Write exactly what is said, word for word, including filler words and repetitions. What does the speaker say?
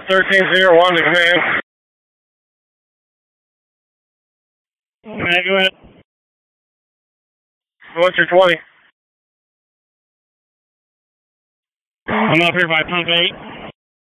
thirteen zero one to command. Okay, go ahead. What's your twenty? I'm up here by pump eight.